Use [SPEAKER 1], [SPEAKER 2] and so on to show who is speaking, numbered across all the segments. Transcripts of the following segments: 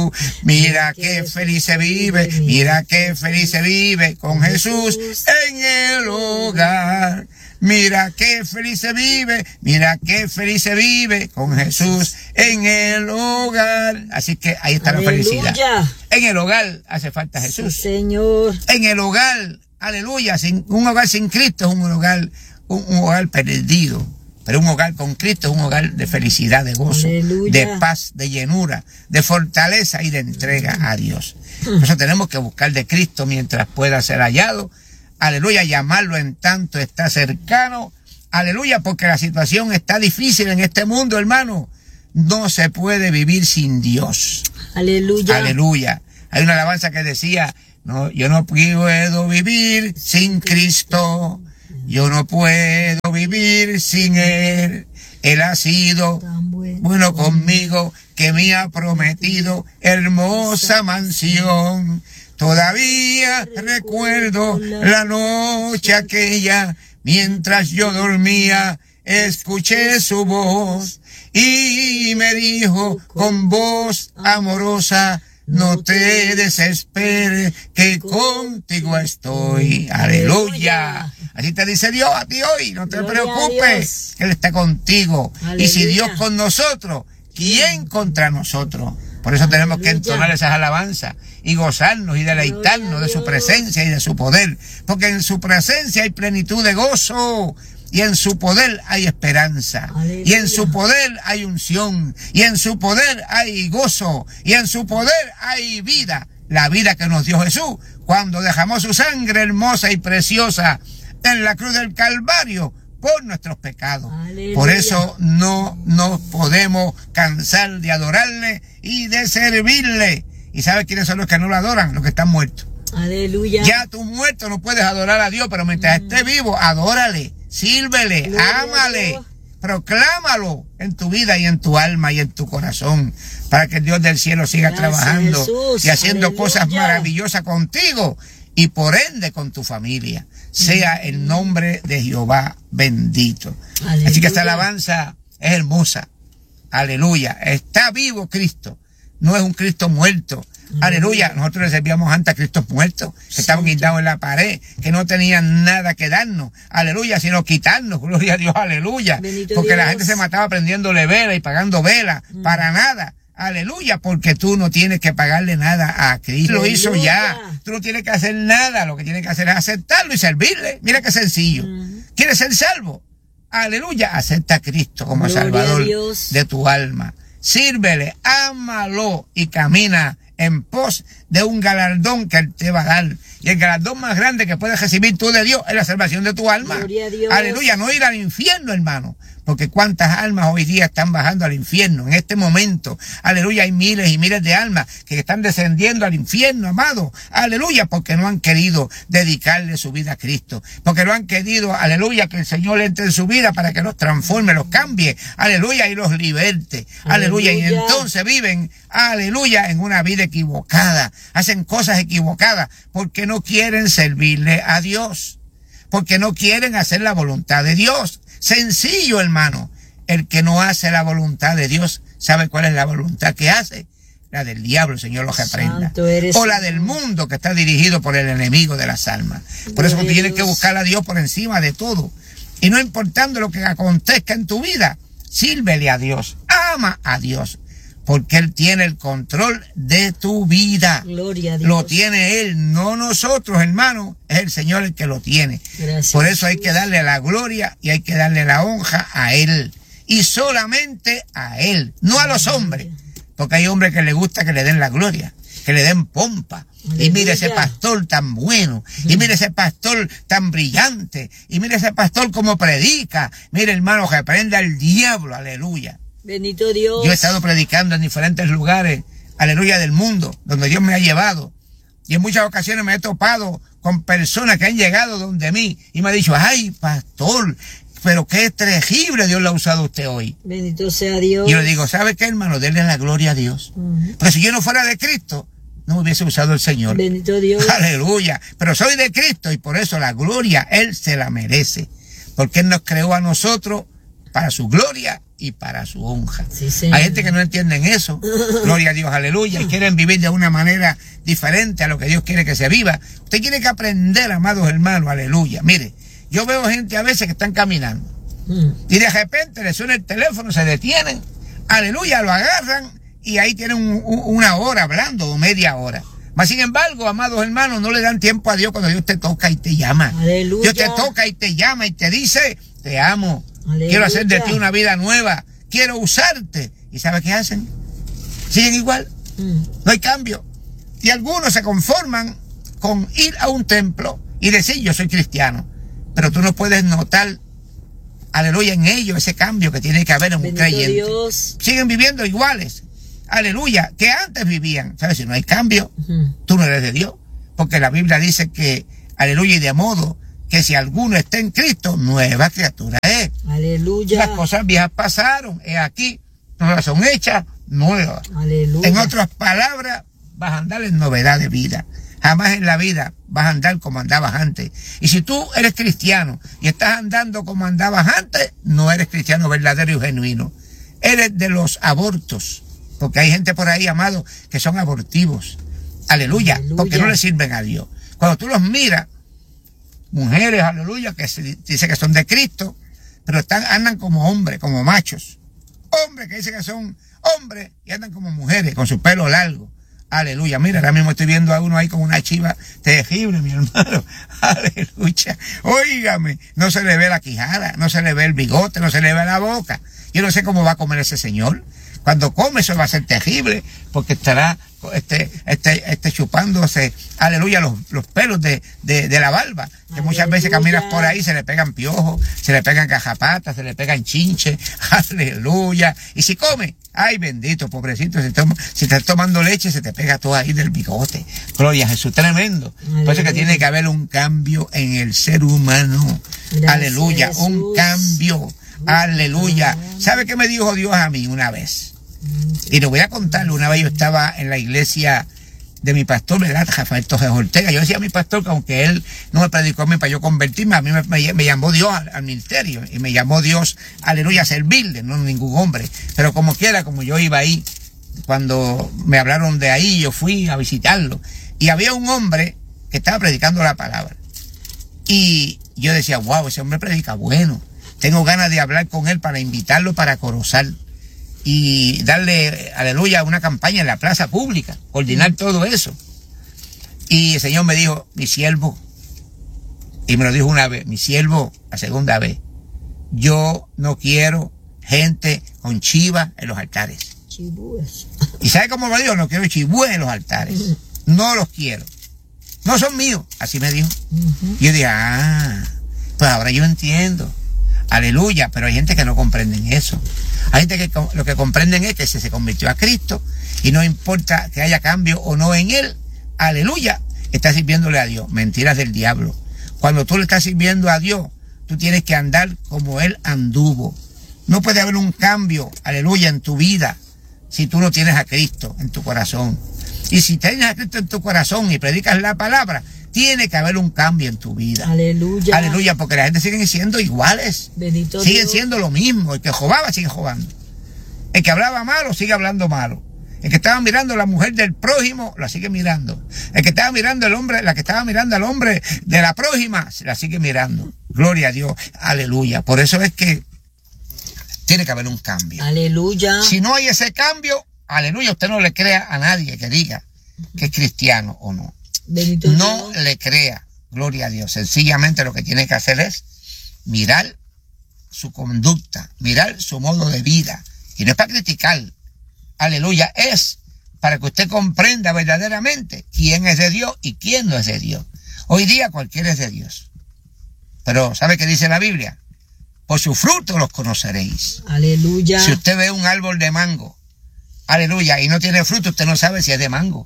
[SPEAKER 1] Mira qué feliz se vive, mira qué feliz se vive con Jesús en el hogar. Mira qué feliz se vive, mira qué feliz se vive con Jesús en el hogar. Así que ahí está la felicidad. En el hogar hace falta Jesús.
[SPEAKER 2] Sí, Señor.
[SPEAKER 1] En el hogar, aleluya, un hogar sin Cristo es un hogar perdido. Pero un hogar con Cristo es un hogar de felicidad, de gozo, aleluya, de paz, de llenura, de fortaleza y de entrega a Dios. Por eso tenemos que buscar de Cristo mientras pueda ser hallado. Aleluya, llamarlo en tanto está cercano. Aleluya, porque la situación está difícil en este mundo, hermano. No se puede vivir sin Dios.
[SPEAKER 2] Aleluya.
[SPEAKER 1] Aleluya. Hay una alabanza que decía, no, yo no puedo vivir sin Cristo. Yo no puedo vivir sin Él. Él ha sido bueno conmigo, que me ha prometido hermosa mansión. Todavía recuerdo la noche aquella, mientras yo dormía, escuché su voz y me dijo con voz amorosa, no te desesperes, que contigo estoy. Aleluya. Así te dice Dios a ti hoy, no te preocupes, que Él está contigo. Aleluya. Y si Dios con nosotros, ¿quién contra nosotros? Por eso tenemos que entonar esas alabanzas y gozarnos y deleitarnos de su presencia y de su poder. Porque en su presencia hay plenitud de gozo. Y en su poder hay esperanza. Aleluya. Y en su poder hay unción. Y en su poder hay gozo. Y en su poder hay vida. La vida que nos dio Jesús cuando dejamó su sangre hermosa y preciosa en la cruz del Calvario por nuestros pecados. Aleluya. Por eso no nos podemos cansar de adorarle y de servirle. ¿Y sabes quiénes son los que no lo adoran? Los que están muertos.
[SPEAKER 2] Aleluya.
[SPEAKER 1] Ya tú muerto no puedes adorar a Dios, pero mientras esté vivo, adórale, sírvele, ámale, proclámalo en tu vida y en tu alma y en tu corazón, para que el Dios del cielo siga trabajando Jesús, y haciendo aleluya, cosas maravillosas contigo y por ende con tu familia. Sea el nombre de Jehová bendito. Aleluya. Así que esta alabanza es hermosa. Aleluya. Está vivo Cristo. No es un Cristo muerto. Aleluya. Nosotros le servíamos antes a Cristos muertos, que estaban guindados en la pared, que no tenían nada que darnos. Aleluya, sino quitarnos. Gloria a Dios. Aleluya. Bendito porque Dios. La gente se mataba prendiéndole vela y pagando vela. Para nada. Aleluya, porque tú no tienes que pagarle nada a Cristo. Lo hizo ya. Tú no tienes que hacer nada. Lo que tienes que hacer es aceptarlo y servirle. Mira qué sencillo. ¿Quieres ser salvo? Aleluya. Acepta a Cristo como Salvador de tu alma. Sírvele, ámalo y camina en pos de un galardón que Él te va a dar. Y el galardón más grande que puedes recibir tú de Dios es la salvación de tu alma. Aleluya, no ir al infierno, hermano. Porque cuántas almas hoy día están bajando al infierno en este momento. Aleluya, hay miles y miles de almas que están descendiendo al infierno, amado. Aleluya, porque no han querido dedicarle su vida a Cristo. Porque no han querido, aleluya, que el Señor entre en su vida para que los transforme, los cambie. Aleluya, y los liberte. Aleluya, y entonces viven, aleluya, en una vida equivocada. Hacen cosas equivocadas porque no quieren servirle a Dios. Porque no quieren hacer la voluntad de Dios. Sencillo, hermano. El que no hace la voluntad de Dios, ¿sabe cuál es la voluntad que hace? La del diablo, el Señor lo reprenda. O la del mundo, que está dirigido por el enemigo de las almas. Por eso tú tienes que buscar a Dios por encima de todo. Y no importando lo que acontezca en tu vida, sírvele a Dios, ama a Dios. Porque Él tiene el control de tu vida. Gloria a Dios. Lo tiene Él, no nosotros, hermano. Es el Señor el que lo tiene. Gracias. Por eso hay que darle la gloria y hay que darle la honra a Él. Y solamente a Él, no a los hombres. Porque hay hombres que les gusta que le den la gloria, que le den pompa. Aleluya. Y mire ese pastor tan bueno, y mire ese pastor tan brillante, y mire ese pastor como predica. Mire, hermano, que reprenda al diablo, aleluya.
[SPEAKER 2] Bendito Dios.
[SPEAKER 1] Yo he estado predicando en diferentes lugares, aleluya, del mundo, donde Dios me ha llevado. Y en muchas ocasiones me he topado con personas que han llegado donde mí y me han dicho, ay, pastor, pero qué terrible Dios lo ha usado a usted hoy.
[SPEAKER 2] Bendito sea Dios.
[SPEAKER 1] Y yo le digo, ¿sabe qué, hermano? Denle la gloria a Dios. Porque si yo no fuera de Cristo, no me hubiese usado el Señor.
[SPEAKER 2] Bendito Dios.
[SPEAKER 1] Aleluya. Pero soy de Cristo y por eso la gloria Él se la merece. Porque Él nos creó a nosotros para su gloria y para su honra.
[SPEAKER 2] Sí, señor.
[SPEAKER 1] Hay gente que no entienden eso. Gloria a Dios, aleluya. Y quieren vivir de una manera diferente a lo que Dios quiere que se viva. Usted tiene que aprender, amados hermanos, aleluya. Mire, yo veo gente a veces que están caminando y de repente le suena el teléfono, se detienen, aleluya, lo agarran y ahí tienen una hora hablando o media hora. Mas sin embargo, amados hermanos, no le dan tiempo a Dios cuando Dios te toca y te llama.
[SPEAKER 2] Aleluya.
[SPEAKER 1] Dios te toca y te llama y te dice, te amo.
[SPEAKER 2] Aleluya.
[SPEAKER 1] Quiero hacer de ti una vida nueva. Quiero usarte. ¿Y sabe qué hacen? Siguen igual. No hay cambio. Y algunos se conforman con ir a un templo y decir, yo soy cristiano. Pero tú no puedes notar, aleluya, en ellos ese cambio que tiene que haber en un creyente.
[SPEAKER 2] Dios.
[SPEAKER 1] Siguen viviendo iguales, aleluya, que antes vivían. ¿Sabes? Si no hay cambio, tú no eres de Dios. Porque la Biblia dice que, aleluya, y de modo que si alguno está en Cristo, nueva criatura es.
[SPEAKER 2] Aleluya.
[SPEAKER 1] Las cosas viejas pasaron, es aquí, todas son hechas nuevas.
[SPEAKER 2] Aleluya.
[SPEAKER 1] En otras palabras, vas a andar en novedad de vida. Jamás en la vida vas a andar como andabas antes. Y si tú eres cristiano y estás andando como andabas antes, no eres cristiano verdadero y genuino. Eres de los abortos. Porque hay gente por ahí, amado, que son abortivos. Aleluya.
[SPEAKER 2] Aleluya.
[SPEAKER 1] Porque no le sirven a Dios. Cuando tú los miras, mujeres, aleluya, que se dice que son de Cristo, pero andan como hombres, como machos. Hombres que dicen que son hombres y andan como mujeres, con su pelo largo. Aleluya. Mira, ahora mismo estoy viendo a uno ahí con una chiva terrible, mi hermano. Aleluya. Óigame, no se le ve la quijada, no se le ve el bigote, no se le ve la boca. Yo no sé cómo va a comer ese señor. Cuando come eso va a ser terrible, porque estará chupándose, aleluya, los pelos de la barba, que
[SPEAKER 2] Aleluya.
[SPEAKER 1] muchas veces caminas por ahí, se le pegan piojos, se le pegan cajapatas, se le pegan chinches, aleluya. Y si come, ay bendito, pobrecito, si estás tomando leche, se te pega todo ahí del bigote. Gloria a Jesús, tremendo.
[SPEAKER 2] Aleluya.
[SPEAKER 1] Por eso que tiene que haber un cambio en el ser humano.
[SPEAKER 2] Gracias,
[SPEAKER 1] Aleluya,
[SPEAKER 2] Jesús.
[SPEAKER 1] Un cambio. Aleluya. ¿Sabe qué me dijo Dios a mí una vez? Y le voy a contarlo. Una vez yo estaba en la iglesia de mi pastor, ¿verdad? Rafael Torres Ortega. Yo decía a mi pastor que aunque él no me predicó a mí para yo convertirme, a mí me llamó Dios al ministerio. Y me llamó Dios, aleluya, a servirle, no ningún hombre. Pero como quiera, como yo iba ahí, cuando me hablaron de ahí, yo fui a visitarlo. Y había un hombre que estaba predicando la palabra. Y yo decía, wow, ese hombre predica bueno. Tengo ganas de hablar con él para invitarlo para Corozal y darle, aleluya, una campaña en la plaza pública, coordinar todo eso. Y el Señor me dijo, mi siervo, y me lo dijo una vez, mi siervo, la segunda vez, yo no quiero gente con chivas en los altares.
[SPEAKER 2] Chibúes.
[SPEAKER 1] ¿Y sabe cómo lo digo? No quiero chibúes en los altares. No los quiero. No son míos. Así me dijo. Y yo dije, pues ahora yo entiendo. Aleluya. Pero hay gente que no comprenden eso. Hay gente que lo que comprenden es que se convirtió a Cristo y no importa que haya cambio o no en él. Aleluya. Está sirviéndole a Dios. Mentiras del diablo. Cuando tú le estás sirviendo a Dios, tú tienes que andar como él anduvo. No puede haber un cambio, aleluya, en tu vida si tú no tienes a Cristo en tu corazón. Y si tienes a Cristo en tu corazón y predicas la palabra, tiene que haber un cambio en tu vida.
[SPEAKER 2] Aleluya.
[SPEAKER 1] Aleluya, porque la gente sigue siendo iguales.
[SPEAKER 2] Bendito
[SPEAKER 1] Siguen
[SPEAKER 2] Dios.
[SPEAKER 1] siendo lo mismo. El que jodaba sigue jodando. El que hablaba malo sigue hablando malo. El que estaba mirando a la mujer del prójimo la sigue mirando. El que estaba mirando al hombre, la que estaba mirando al hombre de la prójima, la sigue mirando. Gloria a Dios. Aleluya. Por eso es que tiene que haber un cambio.
[SPEAKER 2] Aleluya.
[SPEAKER 1] Si no hay ese cambio, aleluya, usted no le crea a nadie que diga que es cristiano o no.
[SPEAKER 2] Bendito
[SPEAKER 1] No
[SPEAKER 2] Dios.
[SPEAKER 1] le crea, gloria a Dios. Sencillamente lo que tiene que hacer es mirar su conducta, mirar su modo de vida. Y no es para criticar, aleluya, es para que usted comprenda verdaderamente quién es de Dios y quién no es de Dios. Hoy día cualquiera es de Dios. Pero ¿sabe qué dice la Biblia? Por su fruto los conoceréis.
[SPEAKER 2] Aleluya.
[SPEAKER 1] Si usted ve un árbol de mango, aleluya, y no tiene fruto, usted no sabe si es de mango.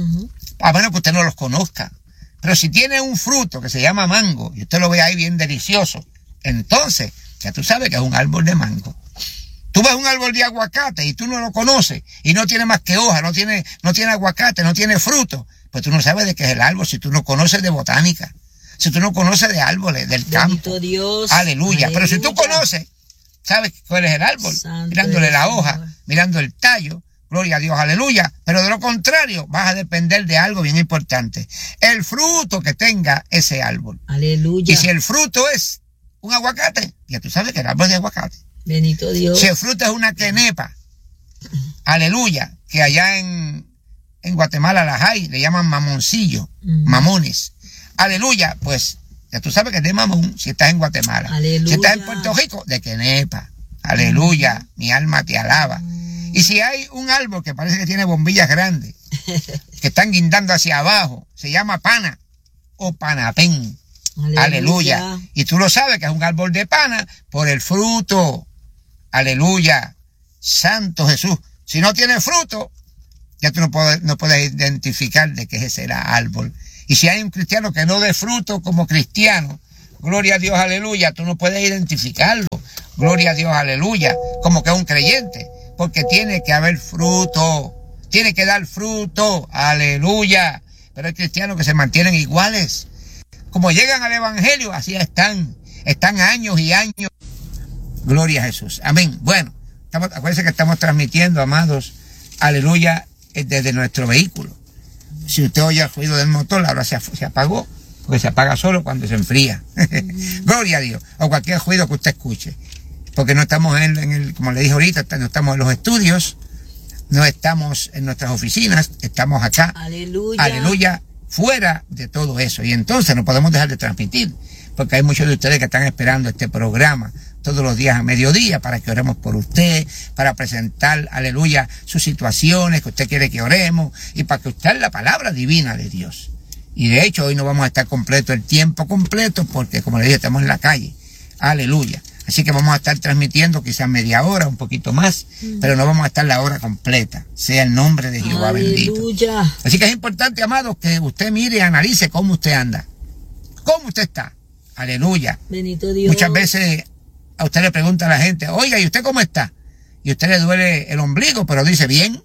[SPEAKER 1] A menos que usted no los conozca. Pero si tiene un fruto que se llama mango, y usted lo ve ahí bien delicioso, entonces ya tú sabes que es un árbol de mango. Tú ves un árbol de aguacate y tú no lo conoces, y no tiene más que hoja, no tiene aguacate, no tiene fruto, pues tú no sabes de qué es el árbol si tú no conoces de botánica. Si tú no conoces de árboles, del campo.
[SPEAKER 2] Bendito Dios.
[SPEAKER 1] Aleluya. Pero si tú conoces, sabes cuál es el árbol,
[SPEAKER 2] Santo
[SPEAKER 1] mirándole la
[SPEAKER 2] Señor.
[SPEAKER 1] hoja, mirando el tallo. Gloria a Dios, aleluya. Pero de lo contrario, vas a depender de algo bien importante. El fruto que tenga ese árbol.
[SPEAKER 2] Aleluya.
[SPEAKER 1] Y si el fruto es un aguacate, ya tú sabes que el árbol es de aguacate.
[SPEAKER 2] Bendito Dios.
[SPEAKER 1] Si el fruto es una quenepa, aleluya, que allá en Guatemala las hay, le llaman mamoncillo, mamones. Aleluya, pues ya tú sabes que es de mamón si estás en Guatemala.
[SPEAKER 2] Aleluya.
[SPEAKER 1] Si estás en Puerto Rico, de quenepa. Aleluya, mi alma te alaba. Y si hay un árbol que parece que tiene bombillas grandes, que están guindando hacia abajo, se llama pana o panapén. Aleluya. Y tú lo sabes que es un árbol de pana por el fruto. Aleluya. Santo Jesús. Si no tiene fruto, ya tú no puedes identificar de qué es ese árbol. Y si hay un cristiano que no dé fruto como cristiano, gloria a Dios, aleluya, tú no puedes identificarlo. Gloria a Dios, aleluya, como que es un creyente. Porque tiene que haber fruto, tiene que dar fruto, aleluya. Pero hay cristianos que se mantienen iguales. Como llegan al evangelio, así están años y años. Gloria a Jesús, amén. Bueno, acuérdense que estamos transmitiendo, amados, aleluya, desde nuestro vehículo. Si usted oye el ruido del motor, ahora se apagó, porque se apaga solo cuando se enfría. Gloria a Dios, o cualquier ruido que usted escuche. Porque no estamos como le dije ahorita, no estamos en los estudios, no estamos en nuestras oficinas, estamos acá.
[SPEAKER 2] Aleluya.
[SPEAKER 1] Aleluya, fuera de todo eso. Y entonces no podemos dejar de transmitir, porque hay muchos de ustedes que están esperando este programa todos los días a mediodía para que oremos por usted, para presentar, aleluya, sus situaciones que usted quiere que oremos y para que usted la palabra divina de Dios. Y de hecho hoy no vamos a estar completo el tiempo completo porque, como le dije, estamos en la calle. Aleluya. Así que vamos a estar transmitiendo quizás media hora, un poquito más, pero no vamos a estar la hora completa. Sea el nombre de Jehová bendito.
[SPEAKER 2] Aleluya.
[SPEAKER 1] Así que es importante, amados, que usted mire y analice cómo usted anda, cómo usted está. Aleluya.
[SPEAKER 2] Bendito Dios.
[SPEAKER 1] Muchas veces a usted le pregunta a la gente, oiga, ¿y usted cómo está? Y a usted le duele el ombligo, pero dice bien.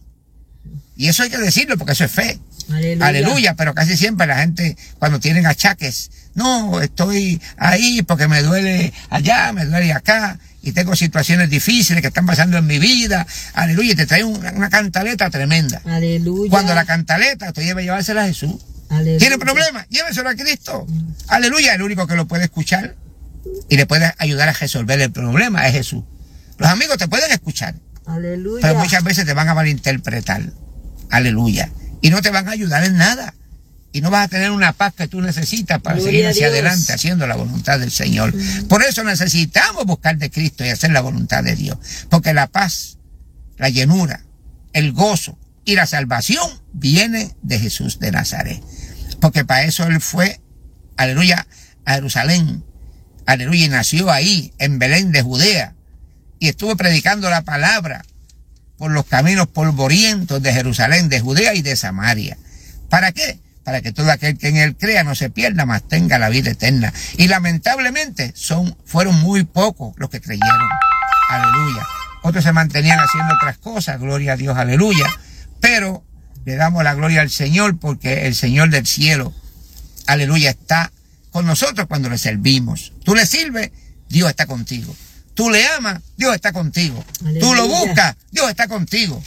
[SPEAKER 1] Y eso hay que decirlo porque eso es fe.
[SPEAKER 2] Aleluya.
[SPEAKER 1] Aleluya, pero casi siempre la gente cuando tienen achaques, no, estoy ahí porque me duele allá, me duele acá, y tengo situaciones difíciles que están pasando en mi vida, aleluya, y te trae una cantaleta tremenda.
[SPEAKER 2] Aleluya.
[SPEAKER 1] Cuando la cantaleta te lleva a llevársela a Jesús.
[SPEAKER 2] Aleluya.
[SPEAKER 1] ¿Tiene problemas? Lléveselo a Cristo. Aleluya, el único que lo puede escuchar y le puede ayudar a resolver el problema es Jesús. Los amigos te pueden escuchar,
[SPEAKER 2] Aleluya.
[SPEAKER 1] pero muchas veces te van a malinterpretar. Aleluya. Y no te van a ayudar en nada. Y no vas a tener una paz que tú necesitas para
[SPEAKER 2] Gloria
[SPEAKER 1] seguir
[SPEAKER 2] a
[SPEAKER 1] hacia
[SPEAKER 2] Dios.
[SPEAKER 1] adelante haciendo la voluntad del Señor. Por eso necesitamos buscar de Cristo y hacer la voluntad de Dios. Porque la paz, la llenura, el gozo y la salvación viene de Jesús de Nazaret. Porque para eso Él fue, aleluya, a Jerusalén. Aleluya, y nació ahí, en Belén de Judea. Y estuvo predicando la palabra por los caminos polvorientos de Jerusalén, de Judea y de Samaria. ¿Para qué? Para que todo aquel que en él crea no se pierda, mas tenga la vida eterna. Y lamentablemente fueron muy pocos los que creyeron. Aleluya. Otros se mantenían haciendo otras cosas, gloria a Dios, aleluya. Pero le damos la gloria al Señor porque el Señor del cielo, aleluya, está con nosotros cuando le servimos. Tú le sirves, Dios está contigo. Tú le amas, Dios está contigo.
[SPEAKER 2] Aleluya.
[SPEAKER 1] Tú lo buscas, Dios está contigo.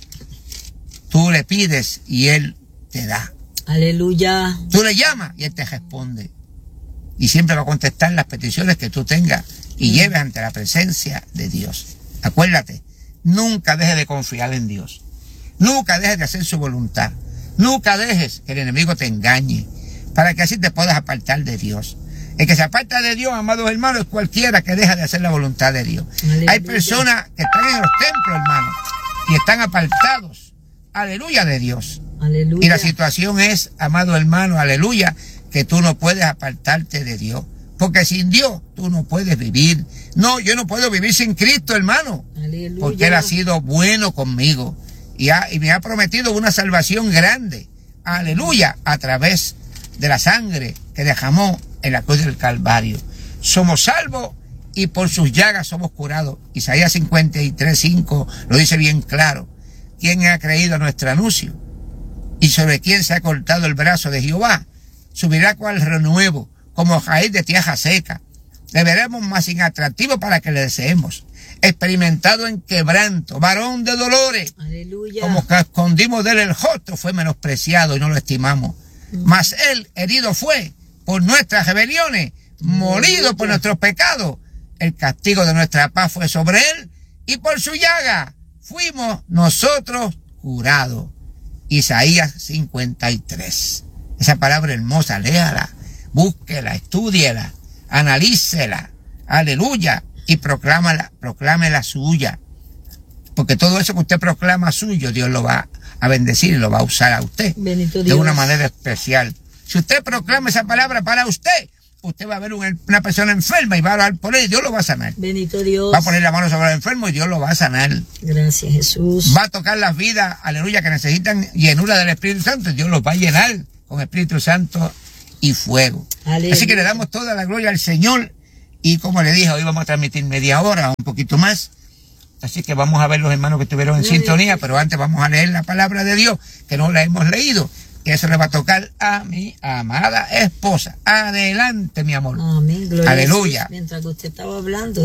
[SPEAKER 1] Tú le pides y Él te da.
[SPEAKER 2] Aleluya.
[SPEAKER 1] Tú le llamas y Él te responde. Y siempre va a contestar las peticiones que tú tengas y lleves ante la presencia de Dios. Acuérdate, nunca dejes de confiar en Dios. Nunca dejes de hacer su voluntad. Nunca dejes que el enemigo te engañe para que así te puedas apartar de Dios. El que se aparta de Dios, amados hermanos, es cualquiera que deja de hacer la voluntad de Dios.
[SPEAKER 2] Aleluya.
[SPEAKER 1] Hay personas que están en los templos, hermanos, y están apartados, aleluya, de Dios.
[SPEAKER 2] Aleluya.
[SPEAKER 1] Y la situación es, amado hermano, aleluya, que tú no puedes apartarte de Dios. Porque sin Dios tú no puedes vivir. No, yo no puedo vivir sin Cristo, hermano.
[SPEAKER 2] Aleluya.
[SPEAKER 1] Porque Él ha sido bueno conmigo. Y me ha prometido una salvación grande. Aleluya, a través de la sangre que derramó en la cruz del Calvario. Somos salvos y por sus llagas somos curados. Isaías 53:5 lo dice bien claro. ¿Quién ha creído a nuestro anuncio? Y sobre quién se ha cortado el brazo de Jehová, subirá cual renuevo, como raíz de tierra seca. Le veremos más inatractivo para que le deseemos. experimentado en quebranto, varón de dolores.
[SPEAKER 2] Aleluya.
[SPEAKER 1] Como que escondimos de él el rostro, fue menospreciado y no lo estimamos. Mas él herido fue por nuestras rebeliones, molido por nuestros pecados. El castigo de nuestra paz fue sobre él, y por su llaga fuimos nosotros curados. Isaías 53. Esa palabra hermosa, léala, búsquela, estúdiela, analícela, aleluya, y proclámela suya. Porque todo eso que usted proclama suyo, Dios lo va a bendecir y lo va a usar a usted.
[SPEAKER 2] Bendito
[SPEAKER 1] de
[SPEAKER 2] Dios.
[SPEAKER 1] una manera especial. Si usted proclama esa palabra para usted, usted va a ver una persona enferma y va a orar por él y Dios lo va a sanar.
[SPEAKER 2] Bendito Dios.
[SPEAKER 1] Va a poner la mano sobre el enfermo y Dios lo va a sanar.
[SPEAKER 2] Gracias, Jesús.
[SPEAKER 1] Va a tocar las vidas, aleluya, que necesitan llenura del Espíritu Santo y Dios los va a llenar con Espíritu Santo y fuego.
[SPEAKER 2] Aleluya.
[SPEAKER 1] Así que le damos toda la gloria al Señor y como le dije, hoy vamos a transmitir media hora, un poquito más. Así que vamos a ver los hermanos que estuvieron en sintonía, pero antes vamos a leer la palabra de Dios, que no la hemos leído, que eso le va a tocar a mi amada esposa. Adelante, mi amor.
[SPEAKER 2] Amén, gloria
[SPEAKER 1] Aleluya.
[SPEAKER 2] a Jesús. Mientras que usted estaba hablando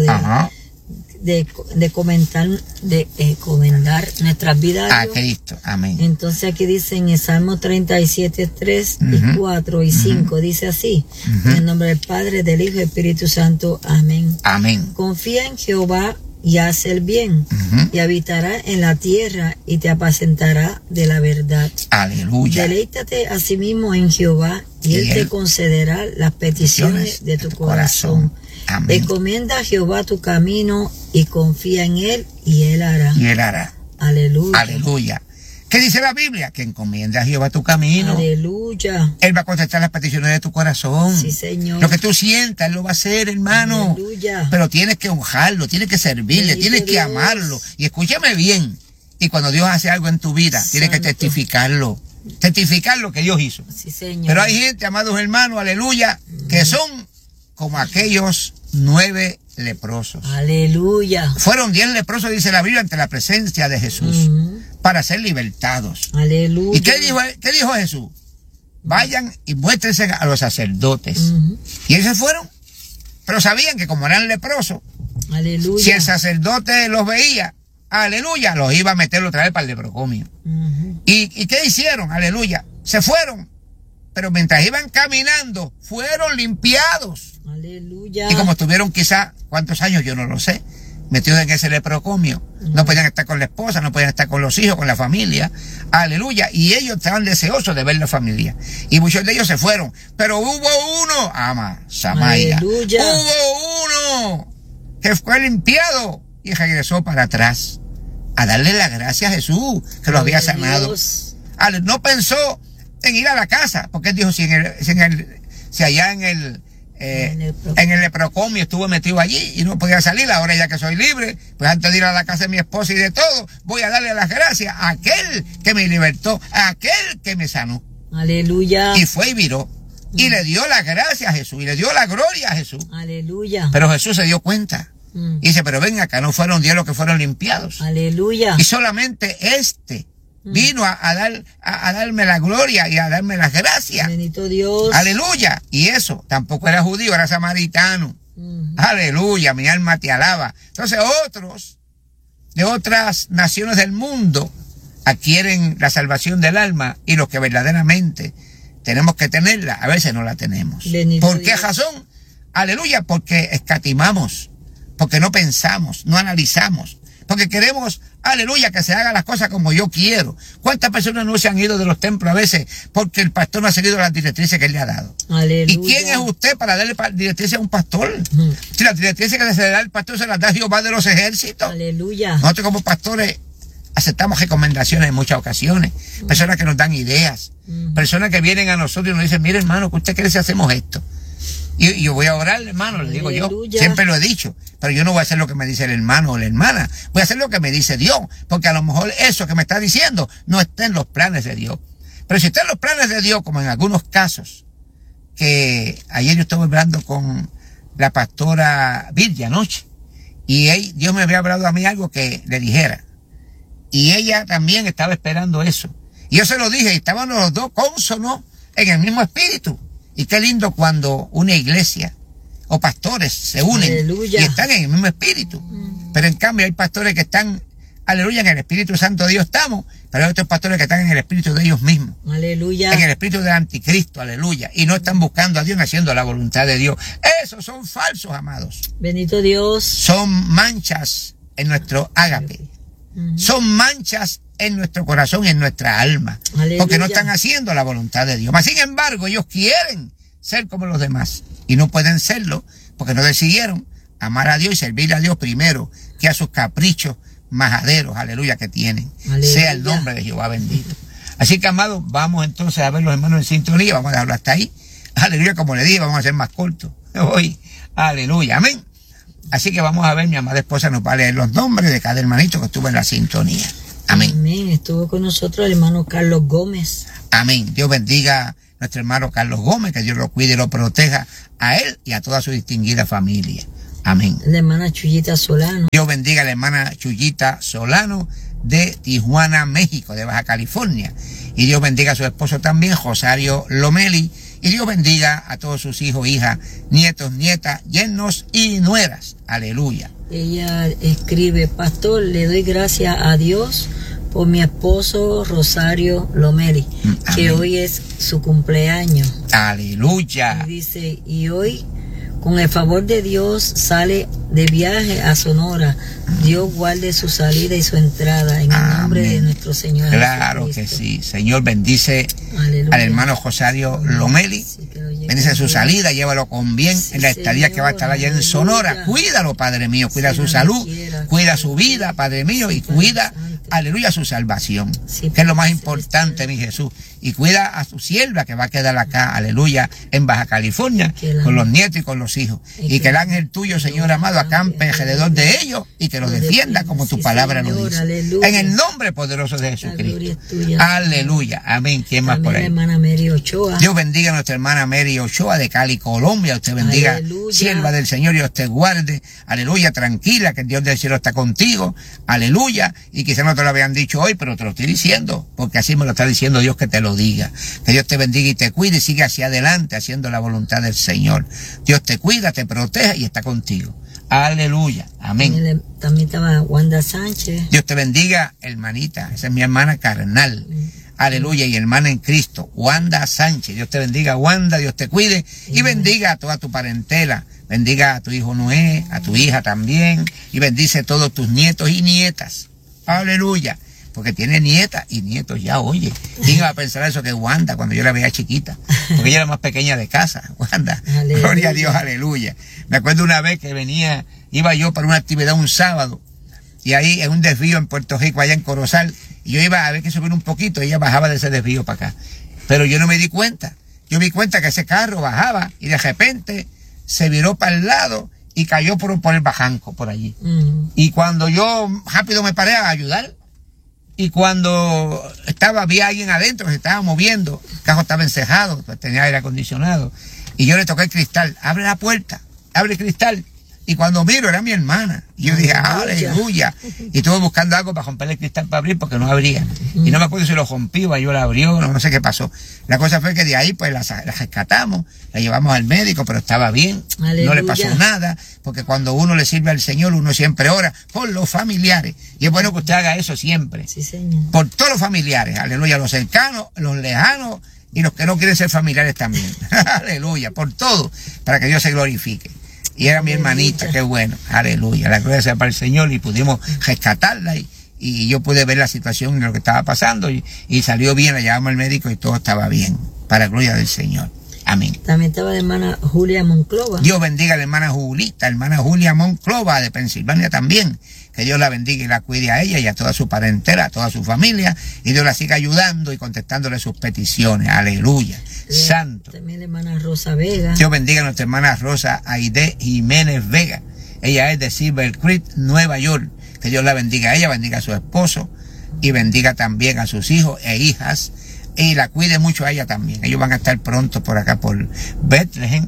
[SPEAKER 2] de comentar, de encomendar nuestras vidas
[SPEAKER 1] a Cristo, amén.
[SPEAKER 2] Entonces aquí dice en el Salmo 37, 3 y 4 y 5, dice así, en el nombre del Padre, del Hijo y del Espíritu Santo, amén.
[SPEAKER 1] Amén.
[SPEAKER 2] Confía en Jehová y haz el bien, y habitará en la tierra y te apacentará de la verdad.
[SPEAKER 1] Aleluya.
[SPEAKER 2] Deleítate a sí mismo en Jehová y él te concederá las peticiones de tu corazón.
[SPEAKER 1] Amén.
[SPEAKER 2] Encomienda a Jehová tu camino y confía en él y él hará.
[SPEAKER 1] Y él hará.
[SPEAKER 2] Aleluya.
[SPEAKER 1] Aleluya. ¿Qué dice la Biblia? Que encomienda a Jehová tu camino.
[SPEAKER 2] Aleluya.
[SPEAKER 1] Él va a contestar las peticiones de tu corazón.
[SPEAKER 2] Sí, Señor.
[SPEAKER 1] Lo que tú sientas, Él lo va a hacer, hermano.
[SPEAKER 2] Aleluya.
[SPEAKER 1] Pero tienes que honrarlo, tienes que servirle,
[SPEAKER 2] Bendito
[SPEAKER 1] tienes que
[SPEAKER 2] Dios.
[SPEAKER 1] amarlo. Y escúchame bien. Y cuando Dios hace algo en tu vida, tienes que
[SPEAKER 2] Santo.
[SPEAKER 1] testificarlo. Testificar lo que Dios hizo.
[SPEAKER 2] Sí, Señor.
[SPEAKER 1] Pero hay gente, amados hermanos, aleluya, que son como aquellos 9 leprosos.
[SPEAKER 2] Aleluya.
[SPEAKER 1] Fueron 10 leprosos, dice la Biblia, ante la presencia de Jesús, para ser libertados.
[SPEAKER 2] Aleluya.
[SPEAKER 1] ¿Y qué dijo Jesús? Vayan y muéstrense a los sacerdotes. Y ellos fueron, pero sabían que como eran leprosos,
[SPEAKER 2] Aleluya.
[SPEAKER 1] si el sacerdote los veía, aleluya, los iba a meter otra vez para el leprocomio. ¿Y qué hicieron? Aleluya. Se fueron, pero mientras iban caminando, fueron limpiados.
[SPEAKER 2] Aleluya.
[SPEAKER 1] Y como estuvieron quizá, ¿cuántos años? Yo no lo sé, metidos en ese leprocomio. No podían estar con la esposa, no podían estar con los hijos, con la familia. Aleluya. Y ellos estaban deseosos de ver la familia. Y muchos de ellos se fueron. Pero hubo uno, Samaya.
[SPEAKER 2] Aleluya.
[SPEAKER 1] Hubo uno que fue limpiado y regresó para atrás a darle la gracia a Jesús, que lo había sanado.
[SPEAKER 2] Dios.
[SPEAKER 1] No pensó en ir a la casa, porque él dijo, si allá en el leprocomio estuve metido allí y no podía salir, ahora ya que soy libre, pues antes de ir a la casa de mi esposa y de todo, voy a darle las gracias a aquel que me libertó, a aquel que me sanó.
[SPEAKER 2] Aleluya.
[SPEAKER 1] Y fue y viró, y le dio las gracias a Jesús, y le dio la gloria a Jesús.
[SPEAKER 2] Aleluya.
[SPEAKER 1] Pero Jesús se dio cuenta, y dice, pero ven acá, no fueron 10 los que fueron limpiados,
[SPEAKER 2] Aleluya.
[SPEAKER 1] y solamente vino a darme la gloria y a darme las gracias.
[SPEAKER 2] Bendito Dios.
[SPEAKER 1] Aleluya. Y eso, tampoco era judío, era samaritano. Aleluya, mi alma te alaba. Entonces otros de otras naciones del mundo adquieren la salvación del alma, y los que verdaderamente tenemos que tenerla, a veces no la tenemos.
[SPEAKER 2] Bendito
[SPEAKER 1] ¿Por qué
[SPEAKER 2] Dios.
[SPEAKER 1] razón? Aleluya, porque escatimamos, porque no pensamos, no analizamos, porque queremos, aleluya, que se hagan las cosas como yo quiero. ¿Cuántas personas no se han ido de los templos a veces porque el pastor no ha seguido las directrices que él le ha dado?
[SPEAKER 2] Aleluya.
[SPEAKER 1] ¿Y quién es usted para darle directrices a un pastor? Si las directrices que se le da al pastor se las da Jehová de los ejércitos.
[SPEAKER 2] Aleluya.
[SPEAKER 1] Nosotros como pastores aceptamos recomendaciones en muchas ocasiones, personas que nos dan ideas, personas que vienen a nosotros y nos dicen, mire hermano, ¿qué usted cree si hacemos esto? Y yo voy a orar, hermano, le digo yo,
[SPEAKER 2] Aleluya.
[SPEAKER 1] siempre lo he dicho, pero yo no voy a hacer lo que me dice el hermano o la hermana, voy a hacer lo que me dice Dios, porque a lo mejor eso que me está diciendo no está en los planes de Dios. Pero si está en los planes de Dios, como en algunos casos, que ayer yo estuve hablando con la pastora Virgia anoche, y Dios me había hablado a mí algo que le dijera, y ella también estaba esperando eso, y yo se lo dije, y estábamos los dos cónsonos en el mismo espíritu. Y qué lindo cuando una iglesia o pastores se unen.
[SPEAKER 2] Aleluya.
[SPEAKER 1] Y están en el mismo espíritu. Pero en cambio hay pastores que están, aleluya, en el Espíritu Santo de Dios estamos, pero hay otros pastores que están en el espíritu de ellos mismos.
[SPEAKER 2] Aleluya.
[SPEAKER 1] En el espíritu del anticristo, aleluya. Y no están buscando a Dios, haciendo la voluntad de Dios. Esos son falsos, amados.
[SPEAKER 2] Bendito Dios.
[SPEAKER 1] Son manchas en nuestro ágape. Son manchas en nuestro corazón y en nuestra alma.
[SPEAKER 2] Aleluya.
[SPEAKER 1] Porque no están haciendo la voluntad de Dios. Mas, sin embargo, ellos quieren ser como los demás. Y no pueden serlo porque no decidieron amar a Dios y servirle a Dios primero que a sus caprichos majaderos, aleluya, que tienen.
[SPEAKER 2] Aleluya.
[SPEAKER 1] Sea el nombre de Jehová bendito. Así que, amados, vamos entonces a ver los hermanos en sintonía. Vamos a dejarlo hasta ahí. Aleluya, como le dije, vamos a hacer más corto hoy. Aleluya, amén. Así que vamos a ver, mi amada esposa nos va a leer los nombres de cada hermanito que estuvo en la sintonía. Amén.
[SPEAKER 2] Amén. Estuvo con nosotros el hermano Carlos Gómez.
[SPEAKER 1] Amén. Dios bendiga a nuestro hermano Carlos Gómez, que Dios lo cuide y lo proteja a él y a toda su distinguida familia. Amén.
[SPEAKER 2] La hermana Chuyita Solano.
[SPEAKER 1] Dios bendiga a la hermana Chuyita Solano de Tijuana, México, de Baja California. Y Dios bendiga a su esposo también, Rosario Lomeli. Y Dios bendiga a todos sus hijos, hijas, nietos, nietas, yernos y nueras. Aleluya.
[SPEAKER 2] Ella escribe: pastor, le doy gracias a Dios por mi esposo Rosario Lomeli, que
[SPEAKER 1] amén.
[SPEAKER 2] hoy es su cumpleaños.
[SPEAKER 1] Aleluya.
[SPEAKER 2] Y dice, y hoy, con el favor de Dios, sale de viaje a Sonora. Dios guarde su salida y su entrada en el nombre de nuestro Señor
[SPEAKER 1] Claro
[SPEAKER 2] Jesucristo.
[SPEAKER 1] que sí. Señor, bendice
[SPEAKER 2] Aleluya.
[SPEAKER 1] al hermano Rosario Lomeli.
[SPEAKER 2] Sí, que lo lleve
[SPEAKER 1] Bendice su
[SPEAKER 2] bien.
[SPEAKER 1] salida, llévalo con bien
[SPEAKER 2] Sí,
[SPEAKER 1] en la estadía
[SPEAKER 2] Señor,
[SPEAKER 1] que va a estar allá en
[SPEAKER 2] aleluya.
[SPEAKER 1] Sonora. Cuídalo, Padre mío, cuida
[SPEAKER 2] Sí,
[SPEAKER 1] su
[SPEAKER 2] donde
[SPEAKER 1] salud,
[SPEAKER 2] quiera,
[SPEAKER 1] cuida su vida, Padre mío, y
[SPEAKER 2] Padre
[SPEAKER 1] cuida,
[SPEAKER 2] Santo.
[SPEAKER 1] aleluya, su salvación,
[SPEAKER 2] Sí,
[SPEAKER 1] que es lo más
[SPEAKER 2] Padre
[SPEAKER 1] importante,
[SPEAKER 2] celestial.
[SPEAKER 1] mi Jesús. Y cuida a su sierva que va a quedar acá, aleluya, en Baja California,
[SPEAKER 2] Que la-
[SPEAKER 1] con los nietos y con los hijos. Y que el ángel tuyo, Señor amado, acampe alrededor de ellos y que los defienda como tu
[SPEAKER 2] Sí,
[SPEAKER 1] palabra lo
[SPEAKER 2] Señor,
[SPEAKER 1] dice.
[SPEAKER 2] aleluya.
[SPEAKER 1] En el nombre poderoso de
[SPEAKER 2] La gloria
[SPEAKER 1] Jesucristo.
[SPEAKER 2] es tuya.
[SPEAKER 1] Aleluya, amén. ¿Quién más
[SPEAKER 2] También
[SPEAKER 1] por
[SPEAKER 2] la
[SPEAKER 1] ahí?
[SPEAKER 2] hermana Mary Ochoa.
[SPEAKER 1] Dios bendiga a nuestra hermana Mary Ochoa de Cali, Colombia. Usted bendiga,
[SPEAKER 2] Aleluya.
[SPEAKER 1] sierva del Señor, y Dios te guarde. Aleluya, tranquila, que el Dios del cielo está contigo. Aleluya. Y quizá no te lo habían dicho hoy, pero te lo estoy diciendo, porque así me lo está diciendo Dios, que te lo diga. Que Dios te bendiga y te cuide y sigue hacia adelante haciendo la voluntad del Señor. Dios te cuida, te protege y está contigo. Aleluya. Amén.
[SPEAKER 2] También estaba Wanda Sánchez.
[SPEAKER 1] Dios te bendiga, hermanita. Esa es mi hermana carnal. Aleluya. Y hermana en Cristo, Wanda Sánchez. Dios te bendiga, Wanda. Dios te cuide y bendiga a toda tu parentela. Bendiga a tu hijo Noé, a tu hija también. Y bendice a todos tus nietos y nietas. Aleluya. Porque tiene nietas y nietos ya, oye. ¿Quién iba a pensar eso que Wanda cuando yo la veía chiquita? Porque ella era más pequeña de casa, Wanda.
[SPEAKER 2] Aleluya.
[SPEAKER 1] Gloria a Dios, aleluya. Me acuerdo una vez que iba yo para una actividad un sábado, y ahí en un desvío en Puerto Rico, allá en Corozal, y yo iba a ver que subir un poquito, y ella bajaba de ese desvío para acá. Pero yo no me di cuenta. Yo me di cuenta que ese carro bajaba y de repente se viró para el lado y cayó por el bajanco por allí. Y cuando yo rápido me paré a ayudar, y cuando había alguien adentro que se estaba moviendo, el carro estaba encejado, pues tenía aire acondicionado, y yo le toqué el cristal: abre la puerta, abre el cristal. Y cuando miro, era mi hermana. Y yo dije, aleluya. Y estuve buscando algo para romper el cristal para abrir, porque no abría. Y no me acuerdo si lo rompí o yo la abrió, no sé qué pasó. La cosa fue que de ahí pues la rescatamos, la llevamos al médico, pero estaba bien.
[SPEAKER 2] Aleluya.
[SPEAKER 1] No le pasó nada, porque cuando uno le sirve al Señor, uno siempre ora por los familiares. Y es bueno que usted haga eso siempre.
[SPEAKER 2] Sí, Señor.
[SPEAKER 1] Por todos los familiares, aleluya, los cercanos, los lejanos y los que no quieren ser familiares también. Aleluya, por todo, para que Dios se glorifique. Y era mi hermanita, qué bueno, aleluya, la gloria sea para el Señor, y pudimos rescatarla y yo pude ver la situación de lo que estaba pasando y salió bien, la llevamos al médico y todo estaba bien, para la gloria del Señor. Amén.
[SPEAKER 2] También estaba la hermana Julia Monclova.
[SPEAKER 1] Dios bendiga a la hermana Julita, hermana Julia Monclova de Pensilvania también. Que Dios la bendiga y la cuide a ella y a toda su parentela, a toda su familia. Y Dios la siga ayudando y contestándole sus peticiones. Aleluya. Santo.
[SPEAKER 2] También la hermana Rosa Vega.
[SPEAKER 1] Dios bendiga a nuestra hermana Rosa Aide Jiménez Vega. Ella es de Silver Creek, Nueva York. Que Dios la bendiga a ella, bendiga a su esposo y bendiga también a sus hijos e hijas. Y la cuide mucho a ella también. Ellos van a estar pronto por acá, por Bethlehem.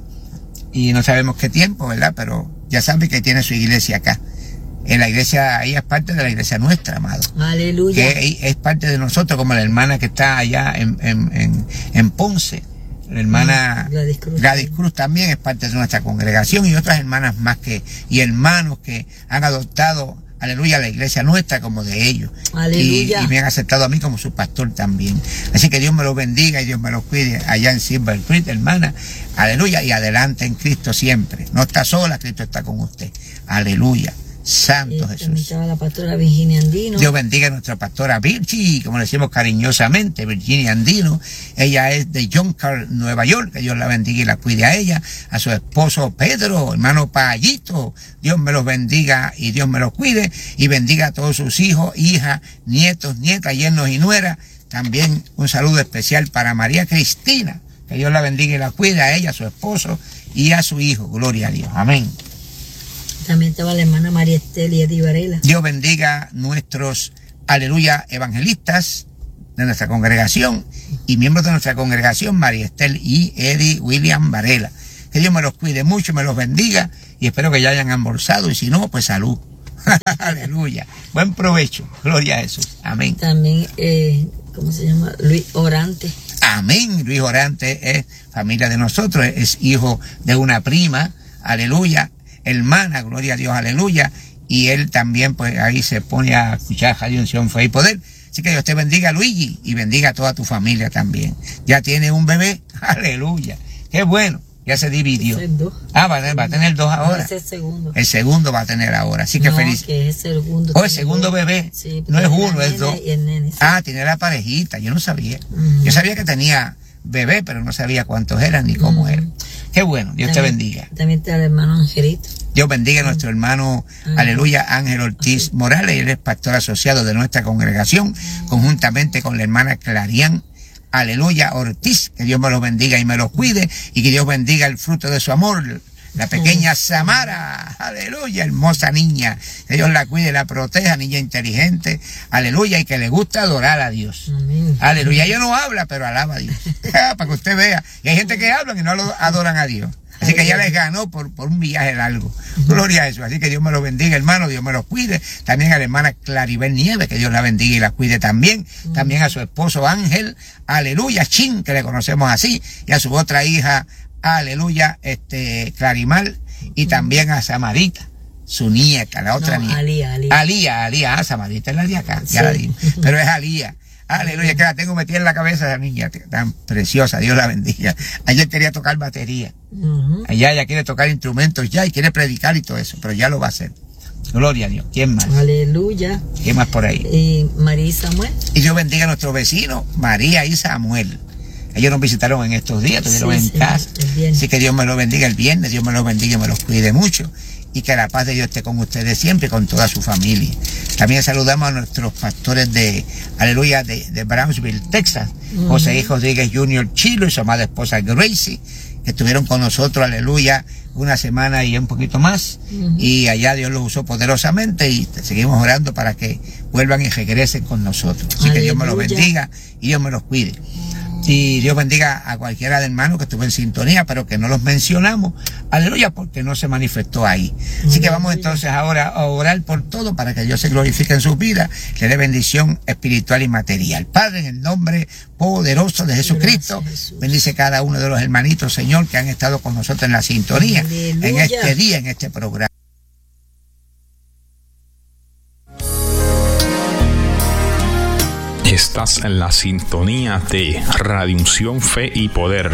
[SPEAKER 1] Y no sabemos qué tiempo, ¿verdad? Pero ya saben que tiene su iglesia acá. En la iglesia, ella es parte de la iglesia nuestra, amado.
[SPEAKER 2] Aleluya.
[SPEAKER 1] Que es parte de nosotros, como la hermana que está allá en Ponce. La hermana Gladys Cruz también es parte de nuestra congregación, y otras hermanas más y hermanos que han adoptado, aleluya, la iglesia nuestra como de ellos.
[SPEAKER 2] Aleluya.
[SPEAKER 1] Y me han aceptado a mí como su pastor también. Así que Dios me los bendiga y Dios me los cuide allá en Silver Creek, hermana. Aleluya. Y adelante en Cristo siempre. No está sola, Cristo está con usted. Aleluya. Santo Jesús.
[SPEAKER 2] Estaba la pastora Virginia Andino.
[SPEAKER 1] Dios bendiga a nuestra pastora Virgi, como le decimos cariñosamente, Virginia Andino. Ella es de Yonkers, Nueva York. Que Dios la bendiga y la cuide a ella. A su esposo Pedro, hermano Payito. Dios me los bendiga y Dios me los cuide. Y bendiga a todos sus hijos, hijas, nietos, nietas, yernos y nueras. También un saludo especial para María Cristina. Que Dios la bendiga y la cuide a ella, a su esposo y a su hijo. Gloria a Dios. Amén.
[SPEAKER 2] También estaba la hermana María Estel y Eddie Varela.
[SPEAKER 1] Dios bendiga nuestros, aleluya, evangelistas de nuestra congregación y miembros de nuestra congregación, María Estel y Eddie William Varela. Que Dios me los cuide mucho, me los bendiga y espero que ya hayan almorzado, y si no, pues salud. Aleluya. Buen provecho. Gloria a Jesús. Amén.
[SPEAKER 2] También, ¿cómo se llama? Luis Orante.
[SPEAKER 1] Amén. Luis Orante es familia de nosotros, es hijo de una prima. Aleluya. Hermana, gloria a Dios, aleluya, y él también pues ahí se pone a escuchar Radio Unción, Fe y Poder. Así que Dios te bendiga, Luigi, y bendiga a toda tu familia también. Ya tiene un bebé, aleluya, qué bueno, ya se dividió. Va a tener 2 ahora.
[SPEAKER 2] Es el segundo.
[SPEAKER 1] El segundo va a tener ahora, así que
[SPEAKER 2] no,
[SPEAKER 1] feliz.
[SPEAKER 2] Que es el segundo.
[SPEAKER 1] El segundo bebé,
[SPEAKER 2] sí,
[SPEAKER 1] no es uno, es 2.
[SPEAKER 2] Y el nene, sí.
[SPEAKER 1] Tiene la parejita, yo no sabía. Yo sabía que tenía bebé, pero no sabía cuántos eran ni cómo eran. Qué bueno, Dios
[SPEAKER 2] también,
[SPEAKER 1] te bendiga.
[SPEAKER 2] También está el hermano Angelito.
[SPEAKER 1] Dios bendiga a nuestro hermano, aleluya, Ángel Ortiz Morales. Él es pastor asociado de nuestra congregación, conjuntamente con la hermana Clarián, aleluya, Ortiz. Que Dios me los bendiga y me los cuide, y que Dios bendiga el fruto de su amor, la pequeña Samara, aleluya, hermosa niña. Que Dios la cuide, la proteja, niña inteligente, aleluya, y que le gusta adorar a Dios.
[SPEAKER 2] Amén.
[SPEAKER 1] Aleluya. Ella no habla, pero alaba a Dios. Para que usted vea. Y hay gente que habla y no lo adoran a Dios. Así que ella les ganó por un viaje largo. Gloria a eso. Así que Dios me los bendiga, hermano. Dios me los cuide. También a la hermana Claribel Nieves, que Dios la bendiga y la cuide también. También a su esposo Ángel, aleluya, Chin, que le conocemos así. Y a su otra hija, aleluya, Clarimal. Y también a Samarita, su nieta, la otra nieta. Alía. Samarita es la de acá, ya la digo. Pero es Alía. Aleluya, que la tengo metida en la cabeza esa niña, tan preciosa, Dios la bendiga. Ayer quería tocar batería. Allá ella quiere tocar instrumentos ya y quiere predicar y todo eso, pero ya lo va a hacer. Gloria a Dios. ¿Quién más?
[SPEAKER 2] Aleluya.
[SPEAKER 1] ¿Quién más por ahí?
[SPEAKER 2] Y María y Samuel.
[SPEAKER 1] Y Dios bendiga a nuestros vecinos, María y Samuel. Ellos nos visitaron en estos días, estuvieron en casa. Así que Dios me los bendiga el viernes, Dios me los bendiga y me los cuide mucho. Y que la paz de Dios esté con ustedes siempre y con toda su familia. También saludamos a nuestros pastores de, aleluya, de Brownsville, Texas. José I. Rodríguez Jr. Chilo y su amada esposa Gracie, que estuvieron con nosotros, aleluya, una semana y un poquito más. Y allá Dios los usó poderosamente y seguimos orando para que vuelvan y regresen con nosotros. Así que Dios me los bendiga y Dios me los cuide. Y Dios bendiga a cualquiera de hermanos que estuvo en sintonía, pero que no los mencionamos, aleluya, porque no se manifestó ahí. Así que vamos entonces ahora a orar por todo para que Dios se glorifique en sus vidas, le dé bendición espiritual y material. Padre, en el nombre poderoso de Jesucristo, bendice cada uno de los hermanitos, Señor, que han estado con nosotros en la sintonía, en este día, en este programa.
[SPEAKER 3] Estás en la sintonía de Radio Unción, Fe y Poder,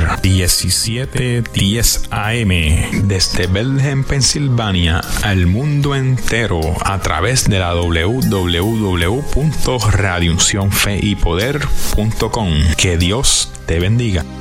[SPEAKER 3] 1710 AM, desde Bethlehem, Pensilvania, al mundo entero, a través de la www.radiouncionfeypoder.com. Que Dios te bendiga.